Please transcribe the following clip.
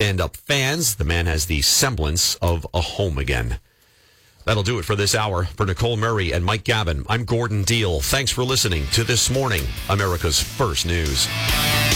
stand-up fans. The man has the semblance of a home again. That'll do it for this hour. For Nicole Murray and Mike Gavin, I'm Gordon Deal. Thanks for listening to This Morning, America's First News.